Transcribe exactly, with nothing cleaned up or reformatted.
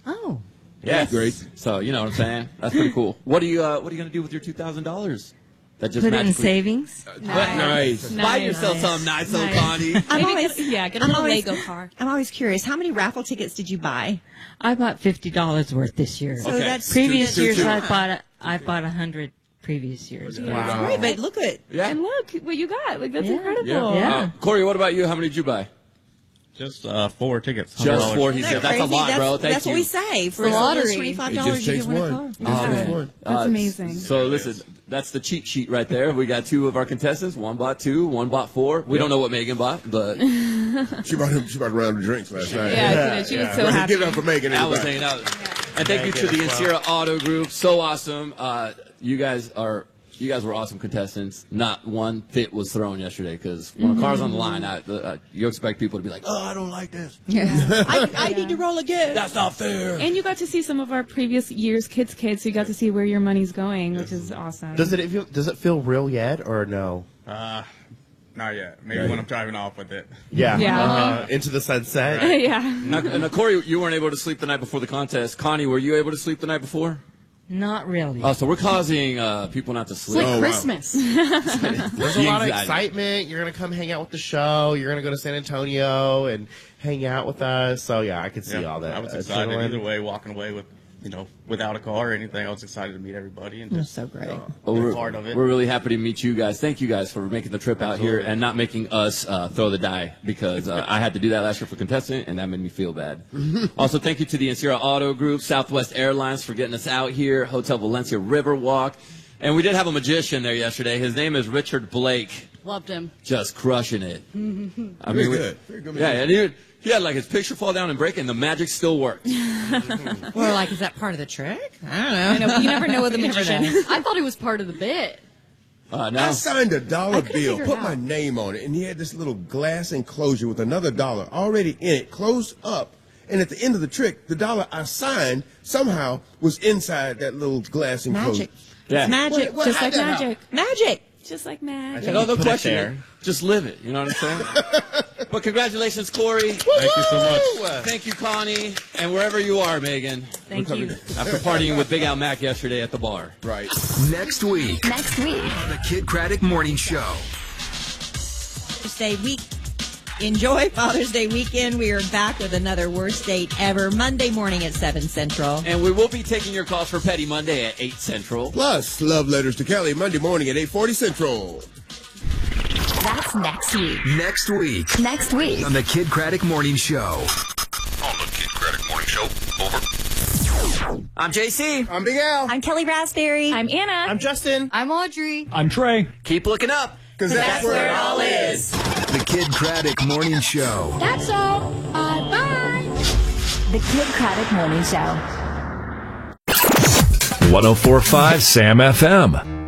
Oh. Yeah, great. So you know what I'm saying? That's pretty cool. What are you uh, What are you gonna do with your two thousand dollars? That just Put it in magically- savings. Uh, nice. Buy Nice. yourself something nice, old Nice. Connie. I'm Maybe always, get, yeah, get a I'm little always, Lego car. I'm always curious. How many raffle tickets did you buy? I bought fifty dollars worth this year. So Okay. that's Previous Two- two- years, two. I bought a, I bought a hundred. Previous years. That's great, but look at Yeah. And look what you got. Like, that's Yeah. incredible. Yeah. Yeah. Uh, Corey, what about you? How many did you buy? Just uh, four tickets. Just one hundred dollars. four. He Isn't said that that's a crazy? lot, that's, bro. Thank that's you. what we say. For The lottery. twenty-five It dollars, just you takes get one. one. It Oh, just takes man. one. That's amazing. So listen, that's the cheat sheet right there. We got two of our contestants. One bought two, one bought four. We don't know what Megan bought, but She brought him. She brought a round of drinks last night. Yeah, she, did. she was so Well, happy. Give it up for Megan. I was everybody. hanging out. And thank you to the Insira Auto Group. So awesome. Uh, you guys are. You guys were awesome contestants. Not one fit was thrown yesterday because when a car's on the line, I, uh, you expect people to be like, "Oh, I don't like this. I, I need to roll again. That's not fair." And you got to see some of our previous year's kids' kids, so you got to see where your money's going, which is awesome. Does it feel, does it feel real yet or no? Uh, not yet. Maybe when I'm driving off with it. Yeah. Yeah. Uh, into the sunset. yeah. Now, now, Corey, you weren't able to sleep the night before the contest. Connie, were you able to sleep the night before? Not really. Oh, so we're causing uh, people not to It's sleep. like Oh, wow. Christmas. There's a lot of Anxiety. excitement. You're gonna come hang out with the show. You're gonna go to San Antonio and hang out with us. So yeah, I could see Yeah, all that. I was excited adrenaline. either way, walking away with, you know, without a car or anything. I was excited to meet everybody and just so great. uh, Well, be a we're, part of it. we're really happy to meet you guys. Thank you guys for making the trip out here and not making us uh, throw the die because uh, I had to do that last year for contestant and that made me feel bad. Also, thank you to the Insira Auto Group, Southwest Airlines for getting us out here, Hotel Valencia Riverwalk. And we did have a magician there yesterday. His name is Richard Blake. Loved him. Just crushing it. I mean, Very we- good. Very good. Yeah, and he, he had like his picture fall down and break and the magic still worked. We're like, is that part of the trick? I don't know. I know, but you never know with a You never magician. know. I thought it was part of the bit. Uh, I now, signed a dollar couldn't bill, figure it put out. my name on it, and he had this little glass enclosure with another dollar already in it, closed up. And at the end of the trick, the dollar I signed somehow was inside that little glass enclosure. Magic. Yeah. It's magic. What- what- Just how like that magic. Magic. Just like magic. no, no Put it question. there. Just live it. You know what I'm saying? But congratulations, Corey. Thank you so much. Thank you, Connie. And wherever you are, Megan. Thank you. After partying with Big Al Mac yesterday at the bar. Right. Next week Next week. on the Kid Craddock Morning Show. Father's Day week. Enjoy Father's Day weekend. We are back with another worst date ever Monday morning at seven Central. And we will be taking your calls for Petty Monday at eight Central. Plus, love letters to Kelly Monday morning at eight forty Central. That's next week. Next week Next week. on the Kid Craddock Morning Show. On the Kid Craddock Morning Show. Over. I'm J C. I'm Big Al. I'm Kelly Raspberry. I'm Anna. I'm Justin. I'm Audrey. I'm Trey. Keep looking up. Because that's, where it all is. The Kid Craddock Morning Show. That's all. Bye bye. The Kid Craddock Morning Show. one oh four point five Sam F M.